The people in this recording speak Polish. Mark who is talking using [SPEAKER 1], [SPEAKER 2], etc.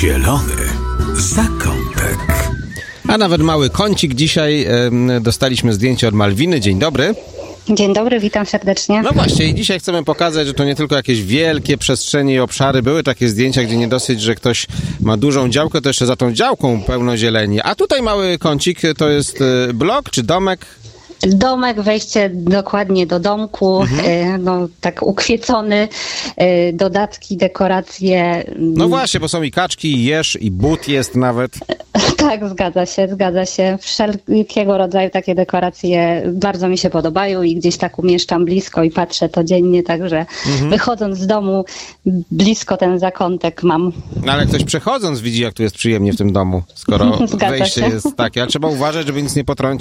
[SPEAKER 1] Zielony zakątek.
[SPEAKER 2] A nawet mały kącik. Dzisiaj dostaliśmy zdjęcie od Malwiny. Dzień dobry.
[SPEAKER 3] Dzień dobry, witam serdecznie.
[SPEAKER 2] No właśnie, i dzisiaj chcemy pokazać, że to nie tylko jakieś wielkie przestrzenie i obszary. Były takie zdjęcia, gdzie nie dosyć, że ktoś ma dużą działkę, to jeszcze za tą działką pełno zieleni. A tutaj mały kącik, to jest blok czy domek?
[SPEAKER 3] Domek, wejście dokładnie do domku, no tak ukwiecony, dodatki, dekoracje.
[SPEAKER 2] No właśnie, bo są i kaczki, i jeż, i but jest nawet.
[SPEAKER 3] Tak, zgadza się. Wszelkiego rodzaju takie dekoracje bardzo mi się podobają i gdzieś tak umieszczam blisko i patrzę codziennie, także wychodząc z domu blisko ten zakątek mam.
[SPEAKER 2] No ale ktoś przechodząc widzi, jak tu jest przyjemnie w tym domu, skoro
[SPEAKER 3] Zgadza
[SPEAKER 2] wejście
[SPEAKER 3] się.
[SPEAKER 2] jest takie. A trzeba uważać, żeby nic nie potrącić.